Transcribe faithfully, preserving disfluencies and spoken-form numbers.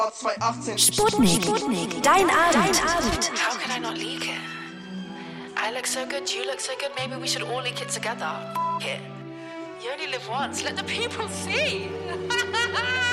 Sputnik, Sputnik, dein Abend. How can I not leak it? I look so good, you look so good, maybe we should all leak it together. F- it. You only live once, let the people see.